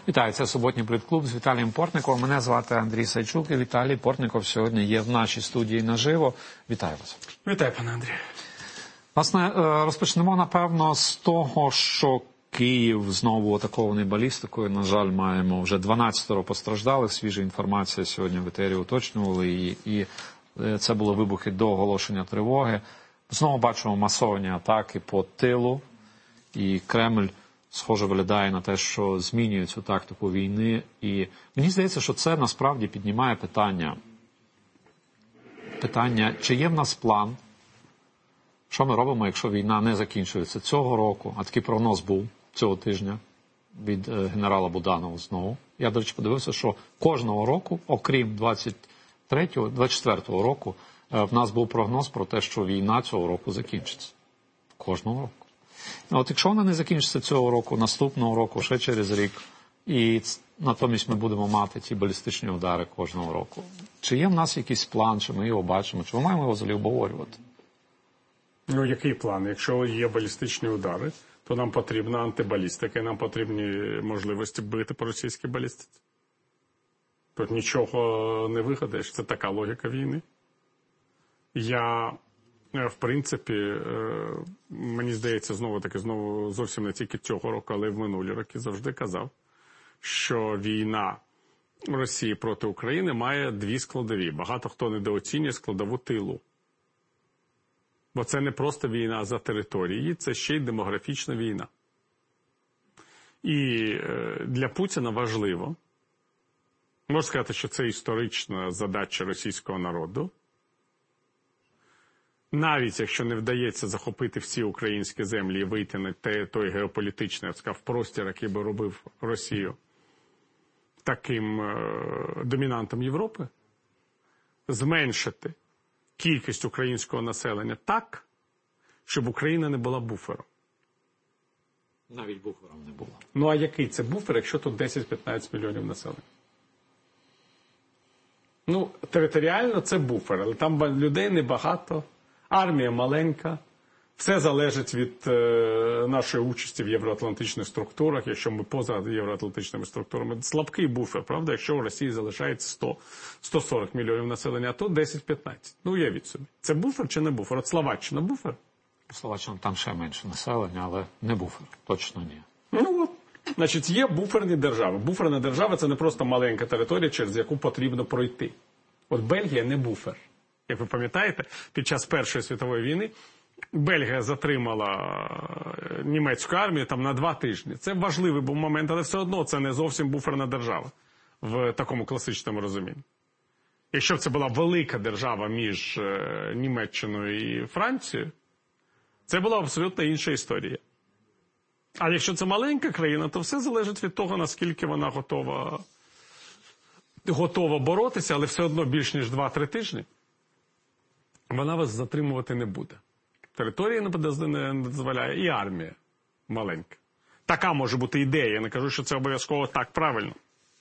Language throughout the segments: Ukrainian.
Вітаю, це суботній політклуб з Віталієм Портниковим. Мене звати Андрій Сайчук і Віталій Портников сьогодні є в нашій студії наживо. Вітаю вас. Вітаю, пане Андрію. Власне, розпочнемо, напевно, з того, що Київ знову атакований балістикою. На жаль, маємо вже 12 постраждалих. Свіжа інформація сьогодні в етері уточнювали її. І це були вибухи до оголошення тривоги. Знову бачимо масовані атаки по тилу. І Кремль, схоже, виглядає на те, що змінює цю тактику війни. І мені здається, що це насправді піднімає питання, чи є в нас план, що ми робимо, якщо війна не закінчується цього року, а такий прогноз був цього тижня від генерала Буданова знову. Я, до речі, подивився, що кожного року, окрім 24-го року, в нас був прогноз про те, що війна цього року закінчиться. Кожного року. От якщо вона не закінчиться цього року, наступного року, ще через рік, і натомість ми будемо мати ті балістичні удари кожного року, чи є в нас якийсь план, чи ми його бачимо, чи ми маємо його взагалі обговорювати? Ну, який план? Якщо є балістичні удари, то нам потрібна антибалістика, і нам потрібні можливості бити по російській балістиці. Тут нічого не вигадаєш, це така логіка війни. В принципі, мені здається, знову зовсім не тільки цього року, але й в минулі роки завжди казав, що війна Росії проти України має дві складові. Багато хто недооцінює складову тилу. Бо це не просто війна за території, це ще й демографічна війна. І для Путіна важливо, можна сказати, що це історична задача російського народу, навіть якщо не вдається захопити всі українські землі і вийти на той геополітичний, простір, який би робив Росію таким домінантом Європи, зменшити кількість українського населення так, щоб Україна не була буфером. Навіть буфером не була. Ну а який це буфер, якщо тут 10-15 мільйонів населення? Ну, територіально це буфер, але там людей небагато. Армія маленька, все залежить від нашої участі в євроатлантичних структурах, якщо ми поза євроатлантичними структурами. Слабкий буфер, правда, якщо у Росії залишається 100-140 мільйонів населення, а то 10-15. Ну, уявіть собі. Це буфер чи не буфер? От Словаччина буфер? Словаччина там ще менше населення, але не буфер. Точно ні. Ну, от. Значить, є буферні держави. Буферна держава – це не просто маленька територія, через яку потрібно пройти. От Бельгія не буфер. Як ви пам'ятаєте, під час Першої світової війни Бельгія затримала німецьку армію там на 2 тижні. Це важливий був момент, але все одно це не зовсім буферна держава в такому класичному розумінні. Якщо б це була велика держава між Німеччиною і Францією, це була абсолютно інша історія. А якщо це маленька країна, то все залежить від того, наскільки вона готова боротися, але все одно більш ніж 2-3 тижні. Вона вас затримувати не буде. Територія не дозволяє, і армія маленька. Така може бути ідея, я не кажу, що це обов'язково так правильно.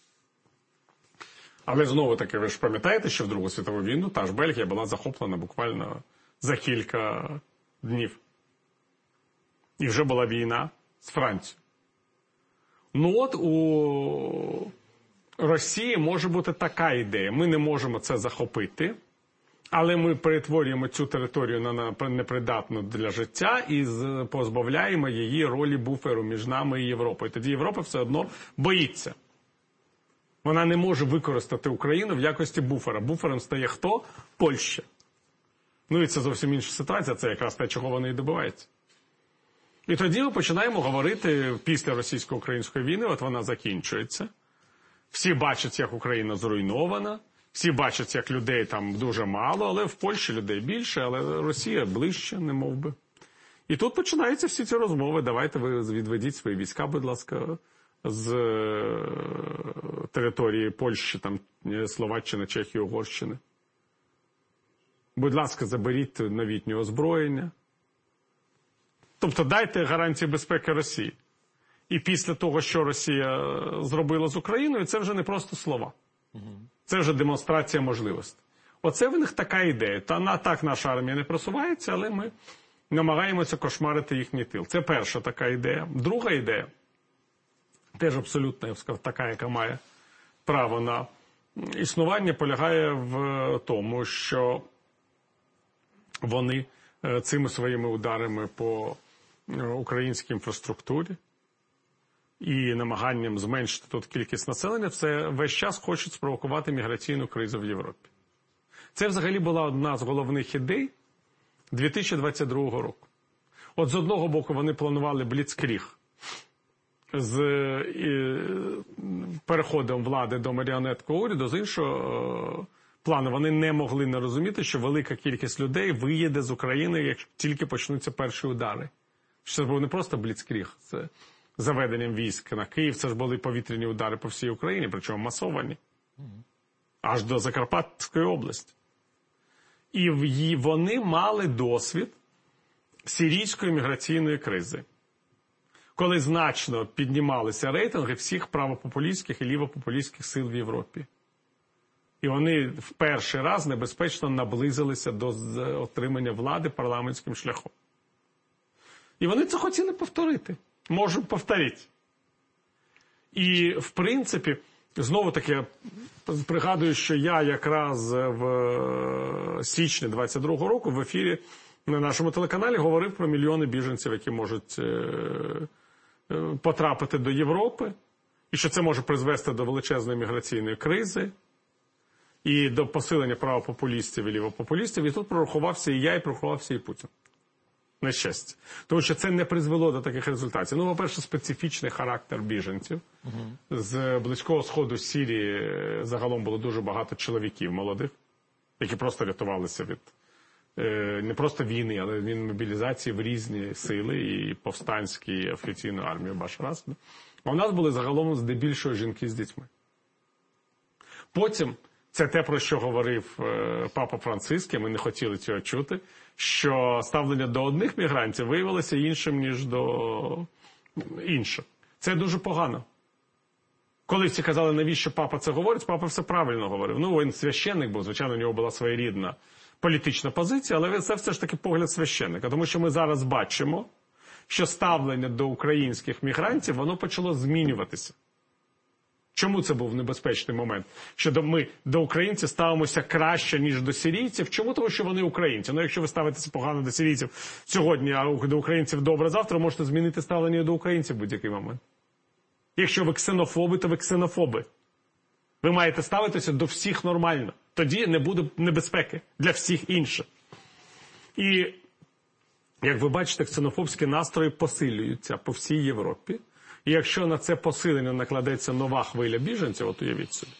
Але знову-таки, ви ж пам'ятаєте, що в Другу світову війну та ж Бельгія була захоплена буквально за кілька днів. І вже була війна з Францією. Ну от у Росії може бути така ідея. Ми не можемо це захопити, але ми перетворюємо цю територію на непридатну для життя і позбавляємо її ролі буферу між нами і Європою. Тоді Європа все одно боїться. Вона не може використати Україну в якості буфера. Буфером стає хто? Польща. Ну і це зовсім інша ситуація, це якраз те, чого вони і добиваються. І тоді ми починаємо говорити після російсько-української війни, от вона закінчується. Всі бачать, як Україна зруйнована. Всі бачать, як людей там дуже мало, але в Польщі людей більше, але Росія ближче, не мов би. І тут починаються всі ці розмови. Давайте ви відведіть свої війська, будь ласка, з території Польщі, там, Словаччини, Чехії, Угорщини. Будь ласка, заберіть новітнє озброєння. Тобто дайте гарантії безпеки Росії. І після того, що Росія зробила з Україною, це вже не просто слова. Це вже демонстрація можливостей. Оце в них така ідея. Так наша армія не просувається, але ми намагаємося кошмарити їхній тил. Це перша така ідея. Друга ідея. теж абсолютно, я б сказав, така, яка має право на існування, полягає в тому, що вони цими своїми ударами по українській інфраструктурі і намаганням зменшити тут кількість населення, це весь час хочуть спровокувати міграційну кризу в Європі. Це взагалі була одна з головних ідей 2022 року. От з одного боку вони планували бліцкріг з переходом влади до маріонеткового уряду, з іншого плану вони не могли не розуміти, що велика кількість людей виїде з України, як тільки почнуться перші удари. Що це був не просто бліцкріг, це заведенням військ на Київ, це ж були повітряні удари по всій Україні, причому масовані, аж до Закарпатської області. І вони мали досвід сирійської міграційної кризи, коли значно піднімалися рейтинги всіх правопопулістських і лівопопулістських сил в Європі. І вони в перший раз небезпечно наблизилися до отримання влади парламентським шляхом. І вони це хотіли повторити. Можемо повторити. І, в принципі, знову-таки, пригадую, що я якраз в січні 22-го року в ефірі на нашому телеканалі говорив про мільйони біженців, які можуть потрапити до Європи, і що це може призвести до величезної міграційної кризи, і до посилення правопопулістів і лівопопулістів. І тут прорахувався і я, і прорахувався і Путін. На щастя. Тому що це не призвело до таких результатів. Ну, по-перше, специфічний характер біженців. З Близького Сходу, з Сирії загалом було дуже багато чоловіків молодих, які просто рятувалися від не просто війни, але від мобілізації в різні сили, і повстанські, і офіційну армію Башара Асада. А у нас були загалом здебільшого жінки з дітьми. Потім, це те, про що говорив папа Франциск, ми не хотіли цього чути, що ставлення до одних мігрантів виявилося іншим, ніж до інших. Це дуже погано. Коли всі казали, навіщо папа це говорить, папа все правильно говорив. Ну, він священник був, звичайно, у нього була своєрідна політична позиція, але це все ж таки погляд священника. Тому що ми зараз бачимо, що ставлення до українських мігрантів, воно почало змінюватися. Чому це був небезпечний момент? Що ми до українців ставимося краще, ніж до сирійців? Чому? Тому що вони українці. Ну, якщо ви ставитеся погано до сирійців сьогодні, а до українців добре завтра, можете змінити ставлення до українців в будь-який момент. Якщо ви ксенофоби, то ви ксенофоби. Ви маєте ставитися до всіх нормально. Тоді не буде небезпеки для всіх інших. І, як ви бачите, ксенофобські настрої посилюються по всій Європі. І якщо на це посилення накладеться нова хвиля біженців, от уявіть собі,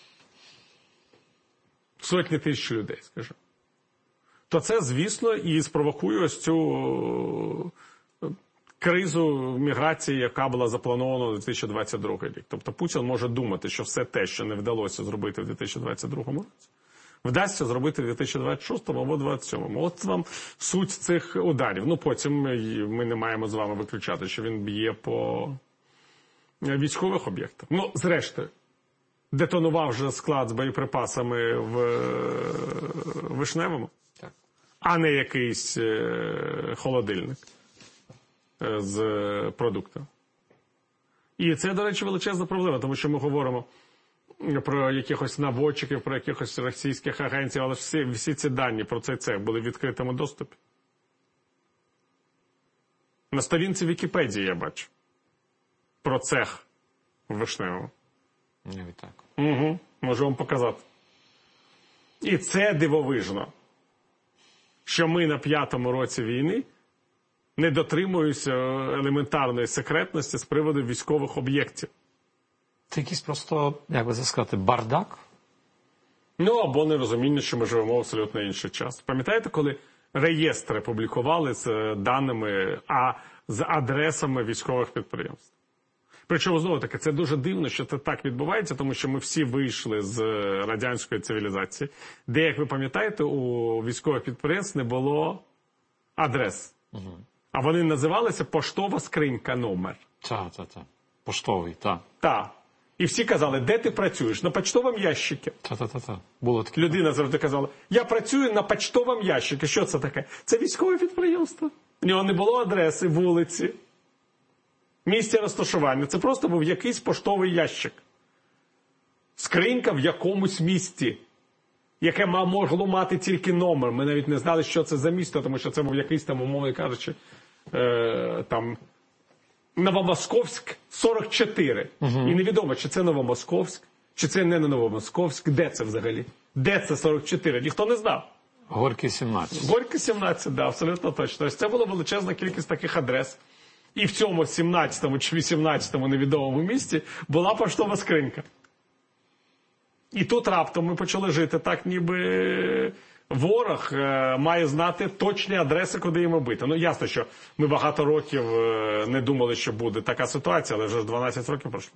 сотні тисяч людей, скажімо, то це, звісно, і спровокує ось цю кризу міграції, яка була запланована на 2022 рік. Тобто Путін може думати, що все те, що не вдалося зробити в 2022 році, вдасться зробити в 2026 або 2027. От вам суть цих ударів. Ну, потім ми не маємо з вами виключати, що він б'є по військових об'єктах. Ну, зрештою, детонував вже склад з боєприпасами в Вишневому, так, а не якийсь холодильник з продуктами. І це, до речі, величезна проблема, тому що ми говоримо про якихось наводчиків, про якихось російських агентів, але всі ці дані про цей цех були в відкритому доступі. На сторінці Вікіпедії я бачу про цех в Вишневому. Навіть так. Угу, можу вам показати. І це дивовижно, що ми на 5-му році війни не дотримуємося елементарної секретності з приводу військових об'єктів. Це якийсь просто, як би це сказати, бардак? Ну, або нерозуміння, що ми живемо в абсолютно інший час. Пам'ятаєте, коли реєстри публікували з даними, з адресами військових підприємств? Причому, знову-таки, це дуже дивно, що це так відбувається, тому що ми всі вийшли з радянської цивілізації, де, як ви пам'ятаєте, у військових підприємств не було адрес. Угу. А вони називалися поштова скринька номер. Так. Поштовий, так. Так. І всі казали, де ти працюєш? На почтовому ящику. Так. Було таке. Людина завжди казала, я працюю на почтовому ящику. Що це таке? Це військове підприємство. У нього не було адреси, вулиці. Місце розташування – це просто був якийсь поштовий ящик. Скринька в якомусь місті, яке могло мати тільки номер. Ми навіть не знали, що це за місто, тому що це був якийсь там, умовно кажучи, там Новомосковськ 44. І невідомо, чи це Новомосковськ, чи це не Новомосковськ, де це взагалі? Де це 44? Ніхто не знав. Горький 17. Горький 17, да, абсолютно точно. Ось це була величезна кількість таких адрес. І в цьому 17-му чи 18-му невідомому місті була поштова скринька. І тут раптом ми почали жити так, ніби ворог має знати точні адреси, куди йому бити. Ну, ясно, що ми багато років не думали, що буде така ситуація, але вже 12 років пройшло.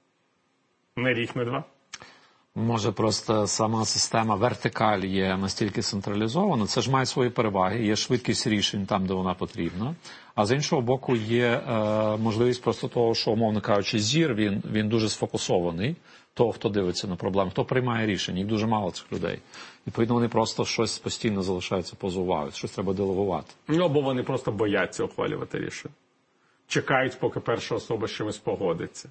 Не рік, не два. Може, просто сама система вертикаль є настільки централізована, це ж має свої переваги, є швидкість рішень там, де вона потрібна, а з іншого боку є можливість просто того, що, умовно кажучи, зір, він дуже сфокусований, того, хто дивиться на проблему, хто приймає рішення, їх дуже мало цих людей. Відповідно, вони просто щось постійно залишаються поза увагою, щось треба делегувати. Ну, або вони просто бояться ухвалювати рішення. Чекають, поки перша особа з чимось погодиться.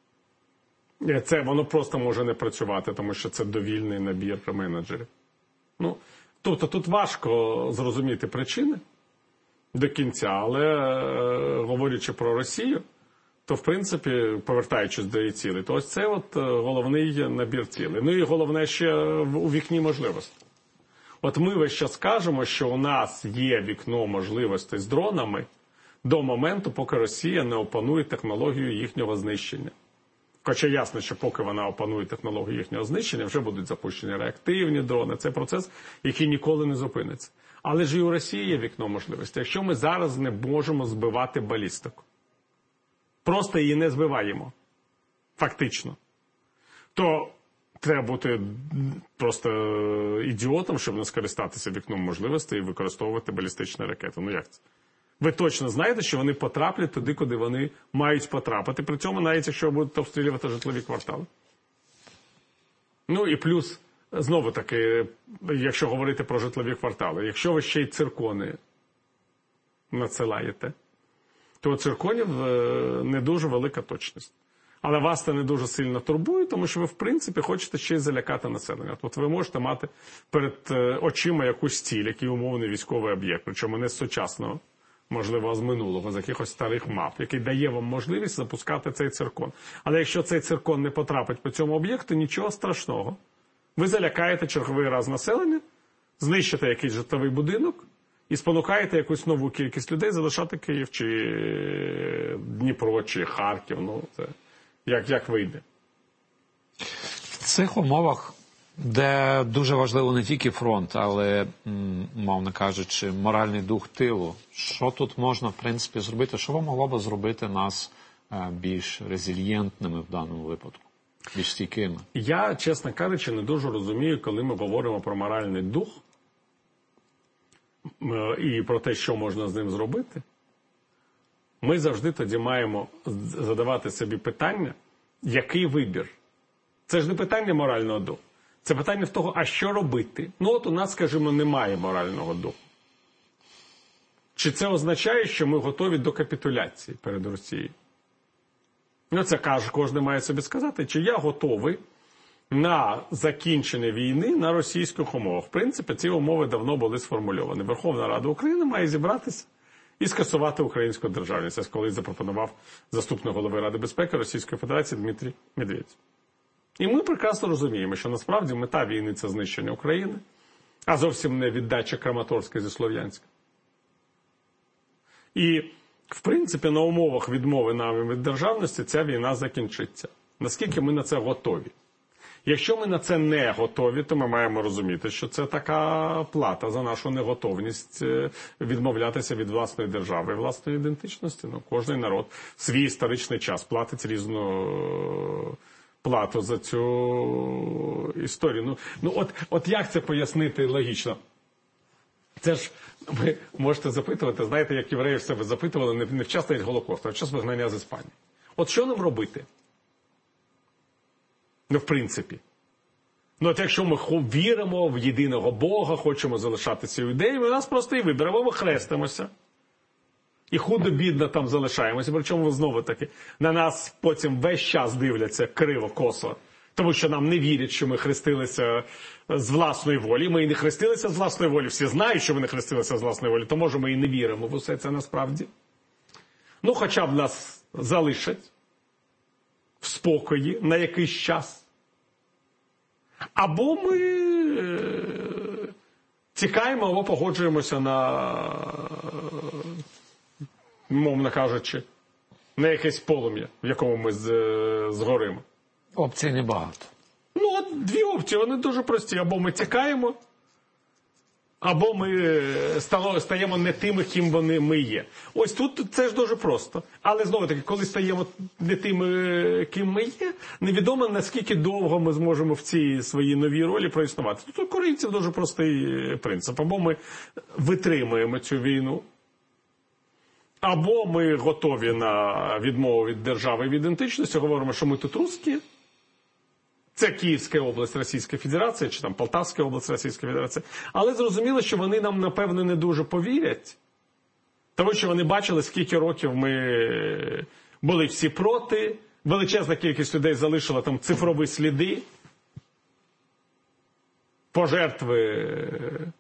Це воно просто може не працювати, тому що це довільний набір менеджерів. Ну, тобто тут важко зрозуміти причини до кінця, але говорячи про Росію, то в принципі, повертаючись до її цілей, то ось це от головний набір цілей. Ну і головне ще у вікні можливостей. От ми весь час кажемо, що у нас є вікно можливостей з дронами до моменту, поки Росія не опанує технологію їхнього знищення. Хоча ясно, що поки вона опанує технологію їхнього знищення, вже будуть запущені реактивні дрони. Це процес, який ніколи не зупиниться. Але ж і у Росії є вікно можливості. Якщо ми зараз не можемо збивати балістику, просто її не збиваємо, фактично, то треба бути просто ідіотом, щоб не скористатися вікном можливостей і використовувати балістичні ракети. Ну як це? Ви точно знаєте, що вони потраплять туди, куди вони мають потрапити. При цьому навіть, якщо будуть обстрілювати житлові квартали. Ну і плюс, знову таки, якщо говорити про житлові квартали, якщо ви ще й циркони надсилаєте, то у цирконів не дуже велика точність. Але вас це не дуже сильно турбує, тому що ви, в принципі, хочете ще й залякати населення. От ви можете мати перед очима якусь ціль, який умовний військовий об'єкт, причому не з сучасного, можливо, а з минулого, з якихось старих мап, який дає вам можливість запускати цей циркон. Але якщо цей циркон не потрапить по цьому об'єкту, нічого страшного. Ви залякаєте черговий раз населення, знищите якийсь житловий будинок і спонукаєте якусь нову кількість людей залишати Київ, чи Дніпро, чи Харків. Ну, це як вийде. В цих умовах, де дуже важливо не тільки фронт, але, мовно кажучи, моральний дух тилу, що тут можна, в принципі, зробити? Що могло б зробити нас більш резильєнтними в даному випадку? Більш стійкими? Я, чесно кажучи, не дуже розумію, коли ми говоримо про моральний дух і про те, що можна з ним зробити. Ми завжди тоді маємо задавати собі питання, який вибір? Це ж не питання морального духу. Це питання в того, а що робити? Ну от у нас, скажімо, немає морального духу. Чи це означає, що ми готові до капітуляції перед Росією? Ну це кожен має собі сказати, чи я готовий на закінчення війни на російських умовах. В принципі, ці умови давно були сформульовані. Верховна Рада України має зібратися і скасувати українську державність. Ось колись запропонував заступник голови Ради безпеки Російської Федерації Дмитрій Медведєв. І ми прекрасно розуміємо, що насправді мета війни – це знищення України, а зовсім не віддача Краматорська зі Слов'янська. І, в принципі, на умовах відмови нами від державності ця війна закінчиться. Наскільки ми на це готові? Якщо ми на це не готові, то ми маємо розуміти, що це така плата за нашу неготовність відмовлятися від власної держави і власної ідентичності. Ну, кожен народ в свій історичний час платить різну плату за цю історію. Ну от як це пояснити логічно? Це ж, ви можете запитувати, знаєте, як євреї в себе запитували не в час навіть Голокосту, а в час вигнання з Іспанії. От що нам робити? Ну, в принципі. Ну, от якщо ми віримо в єдиного Бога, хочемо залишатися ідеями, ми нас просто і виберемо, ми хрестимося. і худо-бідно там залишаємося. Причому знову таки на нас потім весь час дивляться криво-косо. Тому що нам не вірять, що ми хрестилися з власної волі. Ми і не хрестилися з власної волі. Всі знають, що ми не хрестилися з власної волі. То, може, ми і не віримо в усе це насправді. Ну, хоча б нас залишать в спокої на якийсь час. Або ми тікаємо, або погоджуємося на, мовно кажучи, на якесь полум'я, в якому ми згоримо. Опцій небагато. Ну, от дві опції, вони дуже прості. Або ми тікаємо, або ми стаємо не тими, ким ми є. Ось тут це ж дуже просто. Але, знову-таки, коли стаємо не тими, ким ми є, невідомо, наскільки довго ми зможемо в цій своїй новій ролі проіснувати. Тут у корейців дуже простий принцип. Або ми витримуємо цю війну, або ми готові на відмову від держави і від ідентичності, говоримо, що ми тут русські. Це Київська область Російської Федерації, чи там Полтавська область Російської Федерації. Але зрозуміло, що вони нам, напевно, не дуже повірять. Тому що вони бачили, скільки років ми були всі проти. Величезна кількість людей залишила там цифрові сліди. Пожертви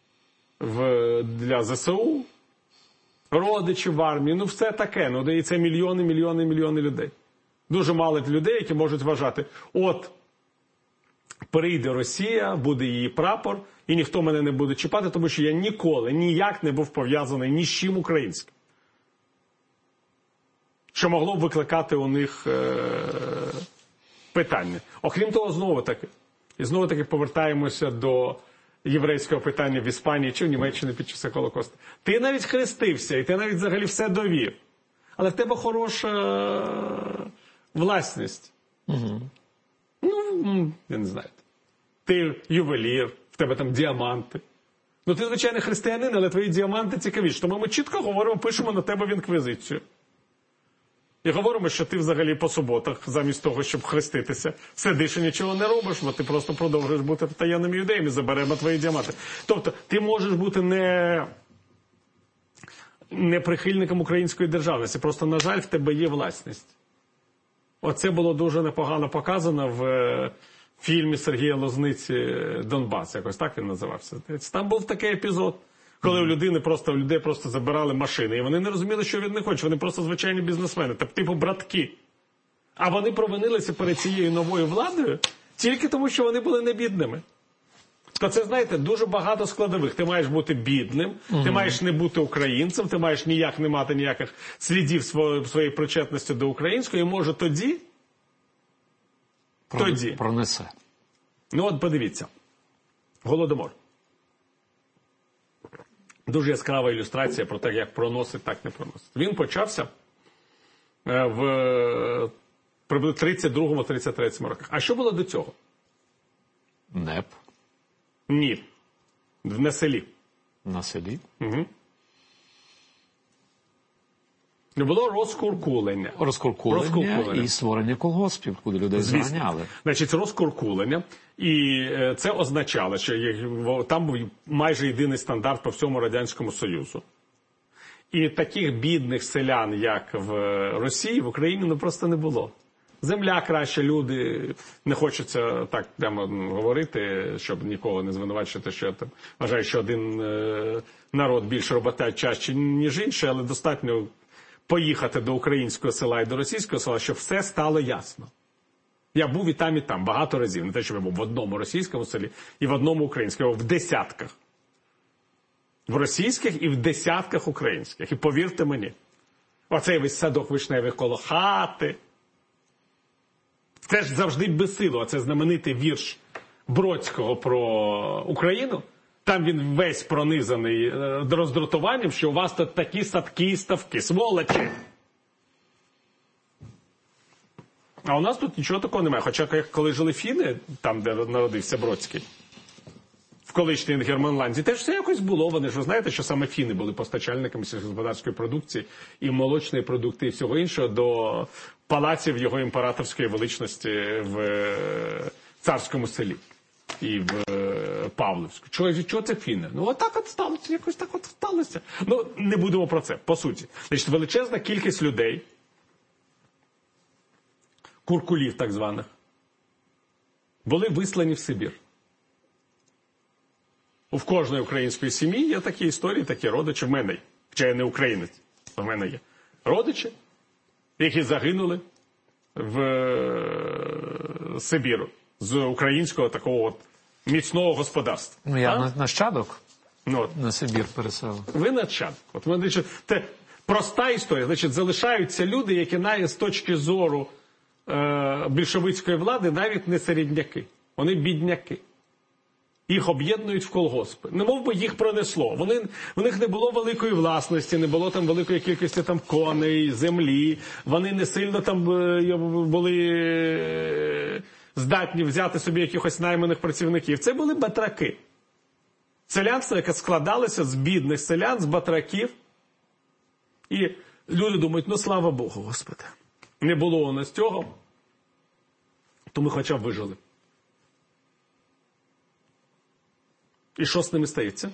для ЗСУ, родичів в армії. Ну, все таке. Ну, і це мільйони людей. Дуже мало людей, які можуть вважати, от, прийде Росія, буде її прапор, і ніхто мене не буде чіпати, тому що я ніколи, ніяк не був пов'язаний ні з чим українським. Що могло б викликати у них питання. Окрім того, знову таки повертаємося до єврейського питання в Іспанії чи в Німеччині під час Голокосту. Ти навіть хрестився, і ти навіть взагалі все довів. Але в тебе хороша власність. Угу. Ну, я не знаю. Ти ювелір, в тебе там діаманти. Ну, ти, звичайно, християнин, але твої діаманти цікавіші. Тому ми чітко говоримо, пишемо на тебе в інквізицію. І говоримо, що ти взагалі по суботах, замість того, щоб хреститися, сидиш і нічого не робиш, бо ти просто продовжуєш бути таємним юдеєм і заберемо твої діаманти. Тобто, ти можеш бути не прихильником української державності. Просто, на жаль, в тебе є власність. Оце було дуже непогано показано в фільмі Сергія Лозниці «Донбас». Якось так він називався. Там був такий епізод, коли у людей просто забирали машини. І вони не розуміли, що від них хочуть. Вони просто звичайні бізнесмени, типу братки. А вони провинилися перед цією новою владою тільки тому, що вони були не бідними. То це, знаєте, дуже багато складових. Ти маєш бути бідним, ти маєш не бути українцем, ти маєш не мати ніяких слідів своєї причетності до української, і може тоді пронесе. Ну от подивіться. Голодомор. Дуже яскрава ілюстрація про те, як проносить, так не проносить. Він почався в приблизно 32-33 роках. А що було до цього? НЕП. Ні. На селі. На селі? Угу. Було розкуркулення і створення колгоспів, куди людей заганяли. Значить, розкуркулення. І це означало, що там був майже єдиний стандарт по всьому Радянському Союзу. І таких бідних селян, як в Росії, в Україні, просто не було. Земля краще, люди, не хочеться так прямо говорити, щоб нікого не звинувачити, що я вважаю, що один народ більш роботячий, ніж інший, але достатньо поїхати до українського села і до російського села, щоб все стало ясно. Я був і там, багато разів. Не те, що я був в одному російському селі і в одному українському, в десятках. В російських і в десятках українських. І повірте мені, оцей весь садок вишневий коло хати. Це ж завжди безсило. Оце знаменитий вірш Бродського про Україну. Там він весь пронизаний роздратуванням, що у вас тут такі садки і ставки. Сволочі! А у нас тут нічого такого немає. Хоча, коли жили фіни, там, де народився Бродський, в колишній Германландії, теж все якось було. Вони ж, ви знаєте, що саме фіни були постачальниками сільськогосподарської продукції і молочної продукції і всього іншого до палаців його імператорської величності в царському селі. і в Павловську. Чого це фіни? Ну, отак от сталося, якось так от сталося. Ну, не будемо про це, по суті. Значить, величезна кількість людей, куркулів так званих, були вислані в Сибір. В кожної української сім'ї є такі історії, такі родичі. В мене є. Хоча я не українець, в мене є. Родичі, які загинули в Сибіру з українського такого от міцного господарства. Ну, я нащадок Ну, на Сибір переселив. ви нащадок. От вони, це проста історія. Значить, залишаються люди, які навіть з точки зору більшовицької влади навіть не середняки. Вони бідняки. Їх об'єднують в колгоспи. Немов би їх пронесло. В них не було великої власності, не було там великої кількості там коней, землі. Вони не сильно там були здатні взяти собі якихось найманих працівників. Це були батраки. Селянство, яке складалося з бідних селян, з батраків. І люди думають, ну слава Богу, Господи. Не було у нас цього, то ми хоча б вижили. І що з ними стається?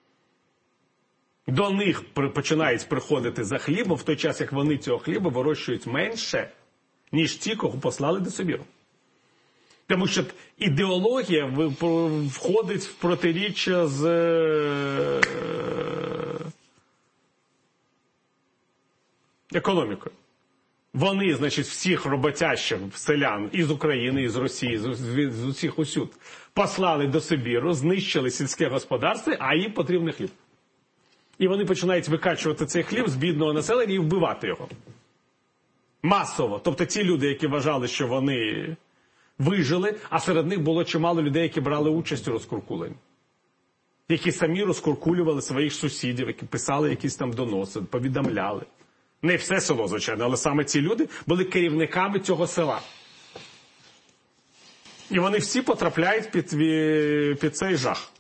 До них починають приходити за хлібом, в той час, як вони цього хліба вирощують менше, ніж ті, кого послали до Сибіру. Тому що ідеологія входить в протиріччя з економікою. Вони, значить, всіх роботящих селян із України, із Росії, з усіх усюд послали до Сибіру, знищили сільське господарство, а їм потрібний хліб. І вони починають викачувати цей хліб з бідного населення і вбивати його. Масово. Тобто ті люди, які вважали, що вони вижили, а серед них було чимало людей, які брали участь у розкуркуленні. Які самі розкуркулювали своїх сусідів, які писали якісь там доноси, повідомляли. Не все село, звичайно, але саме ці люди були керівниками цього села. І вони всі потрапляють під цей жах.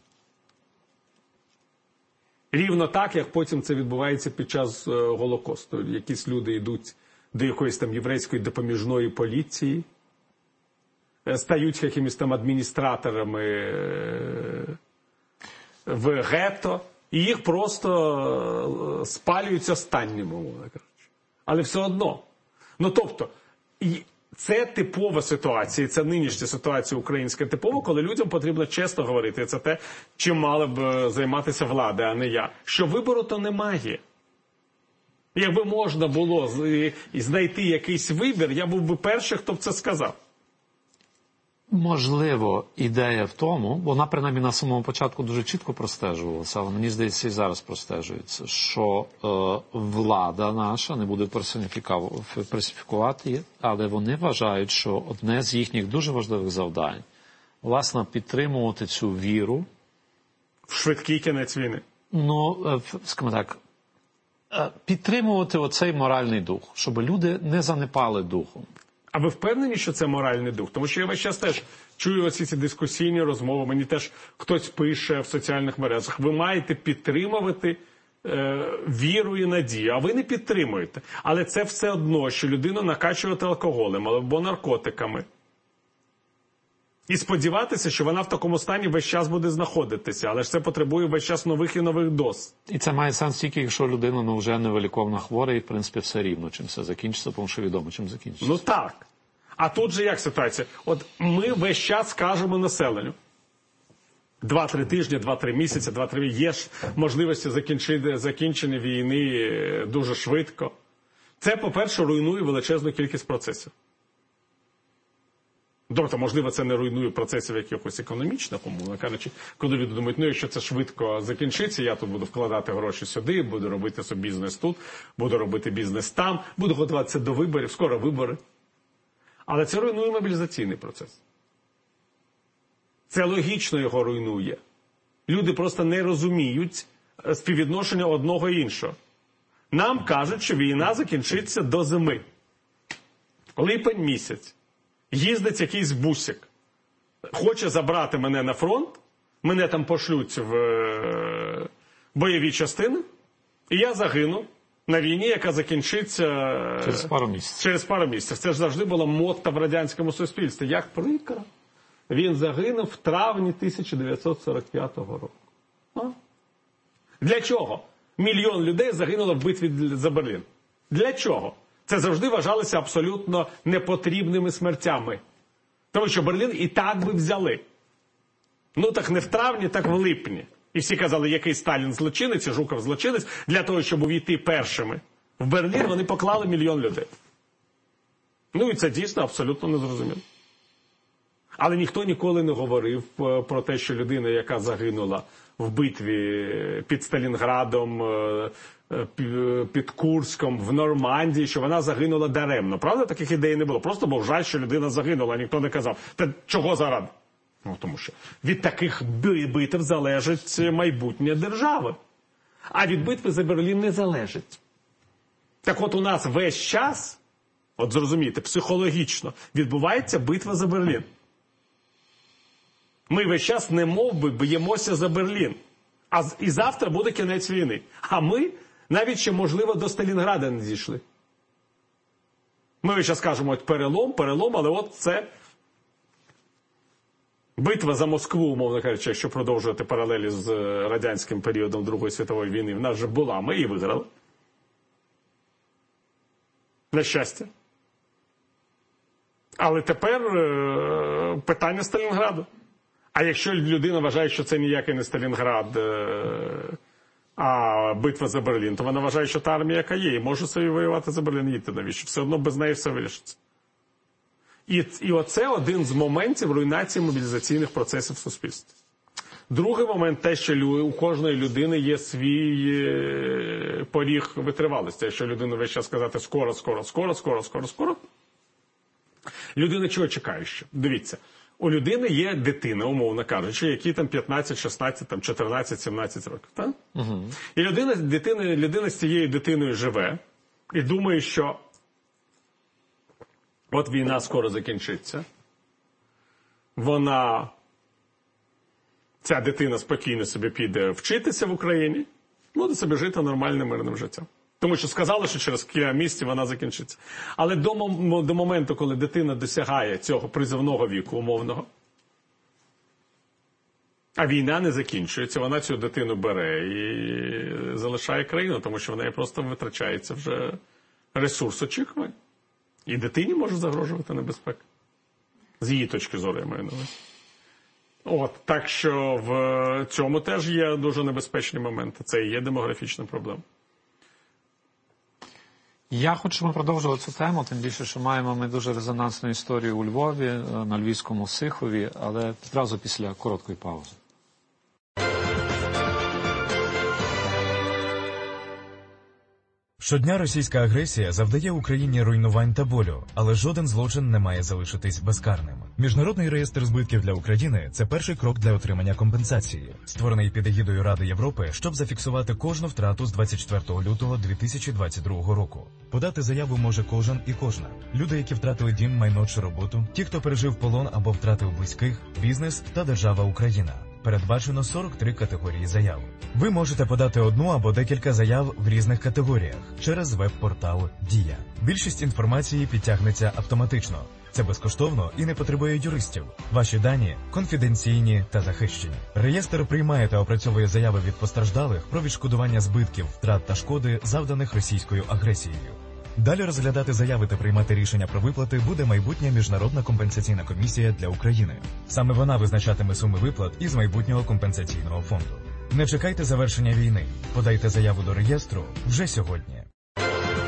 Рівно так, як потім це відбувається під час Голокосту. Якісь люди йдуть до якоїсь там єврейської допоміжної поліції, стають якимись там адміністраторами в гетто, і їх просто спалюють останніми, мовно кажучи. Але все одно. Ну, тобто, це типова ситуація, це нинішня ситуація українська типова, коли людям потрібно чесно говорити. Це те, чим мала б займатися влада, а не я. Що вибору-то немає. Якби можна було знайти якийсь вибір, я був би перший, хто б це сказав. Можливо, ідея в тому, вона принаймні на самому початку дуже чітко простежувалася, але мені здається і зараз простежується, що влада наша не буде персоніфікувати її, але вони вважають, що одне з їхніх дуже важливих завдань, власне, підтримувати цю віру. В швидкий кінець війни. Ну, скажімо так, підтримувати оцей моральний дух, щоб люди не занепали духом. А ви впевнені, що це моральний дух? Тому що я весь час теж чую оці ці дискусійні розмови, мені теж хтось пише в соціальних мережах. Ви маєте підтримувати віру і надію, а ви не підтримуєте. Але це все одно, що людину накачувати алкоголем або наркотиками. І сподіватися, що вона в такому стані весь час буде знаходитися. Але ж це потребує весь час нових і нових доз. І це має сенс тільки, якщо людина вже невиліковно хвора, і, в принципі, все рівно, чим все закінчиться, тому що відомо, чим закінчиться. Ну так. А тут же як ситуація? От ми весь час кажемо населенню. 2-3 тижні, 2-3 місяці, 2-3 є ж можливості закінчення війни дуже швидко. Це, по-перше, руйнує величезну кількість процесів. Тобто, можливо, це не руйнує процесів якихось економічних, умовно кажучи, коли люди думають, ну, якщо це швидко закінчиться, я тут буду вкладати гроші сюди, буду робити собі бізнес тут, буду робити бізнес там, буду готуватися до виборів, скоро вибори. Але це руйнує мобілізаційний процес. Це логічно його руйнує. Люди просто не розуміють співвідношення одного і іншого. Нам кажуть, що війна закінчиться до зими. Липень місяць. Їздить якийсь бусик. Хоче забрати мене на фронт, мене там пошлють в бойові частини, і я загину на війні, яка закінчиться через пару місяців. Через пару місяців. Це ж завжди була мотта в радянському суспільстві. Як прикро. Він загинув в травні 1945 року. Для чого? 1 мільйон людей загинуло в битві за Берлін. Для чого? Це завжди вважалося абсолютно непотрібними смертями. Тому що Берлін і так би взяли. Ну так не в травні, так в липні. І всі казали, який Сталін злочинець, і Жуков злочинець. Для того, щоб увійти першими в Берлін, вони поклали 1 мільйон людей. Ну і це дійсно абсолютно незрозуміло. Але ніхто ніколи не говорив про те, що людина, яка загинула в битві під Сталінградом, під Курском, в Нормандії, що вона загинула даремно. Правда, таких ідей не було. Просто був жаль, що людина загинула, а ніхто не казав. Та чого заради? Ну, тому що від таких битв залежить майбутнє держави. А від битви за Берлін не залежить. Так от у нас весь час, от зрозумійте, психологічно, відбувається битва за Берлін. Ми весь час немов би б'ємося за Берлін. І завтра буде кінець війни. А ми навіть ще, можливо, до Сталінграда не дійшли. Ми весь час кажемо, от перелом, але от це битва за Москву, умовно кажучи, якщо продовжувати паралелі з радянським періодом Другої світової війни, в нас вже була, ми її виграли. На щастя. Але тепер питання Сталінграду. А якщо людина вважає, що це ніякий не Сталінград, а битва за Берлін, то вона вважає, що та армія, яка є, і може собі воювати за Берлін, їдьте навіщо? Все одно без неї все вирішиться. І оце один з моментів руйнації мобілізаційних процесів в суспільстві. Другий момент – те, що у кожної людини є свій поріг витривалості. Якщо людина весь час сказати скоро, людина чого чекає ще? Дивіться. У людини є дитина, умовно кажучи, якій там 15, 16, там 14, 17 років. Так? Угу. І людина з цією дитиною живе і думає, що от війна скоро закінчиться. Ця дитина спокійно собі піде вчитися в Україні, буде собі жити нормальним мирним життям. Тому що сказали, що через кілька місяців вона закінчиться. Але до моменту, коли дитина досягає цього призовного віку умовного, а війна не закінчується, вона цю дитину бере і залишає країну, тому що в неї просто витрачається вже ресурс очікувань. І дитині може загрожувати небезпека. З її точки зору, я маю на увазі. Так що в цьому теж є дуже небезпечні моменти. Це і є демографічна проблема. Я хочу, щоб ми продовжили цю тему, тим більше, що маємо ми дуже резонансну історію у Львові, на Львівському Сихові, але одразу після короткої паузи. Щодня російська агресія завдає Україні руйнувань та болю, але жоден злочин не має залишитись безкарним. Міжнародний реєстр збитків для України – це перший крок для отримання компенсації, створений під егідою Ради Європи, щоб зафіксувати кожну втрату з 24 лютого 2022 року. Подати заяву може кожен і кожна. Люди, які втратили дім, майно чи роботу, ті, хто пережив полон або втратив близьких, бізнес та держава Україна. Передбачено 43 категорії заяв. Ви можете подати одну або декілька заяв в різних категоріях через веб-портал «Дія». Більшість інформації підтягнеться автоматично. Це безкоштовно і не потребує юристів. Ваші дані конфіденційні та захищені. Реєстр приймає та опрацьовує заяви від постраждалих про відшкодування збитків, втрат та шкоди, завданих російською агресією. Далі розглядати заяви та приймати рішення про виплати буде майбутня Міжнародна компенсаційна комісія для України. Саме вона визначатиме суми виплат із майбутнього компенсаційного фонду. Не чекайте завершення війни. Подайте заяву до реєстру вже сьогодні.